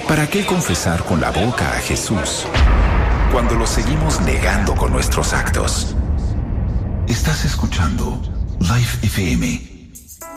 ¿Para qué confesar con la boca a Jesús cuando lo seguimos negando con nuestros actos? Estás escuchando Life FM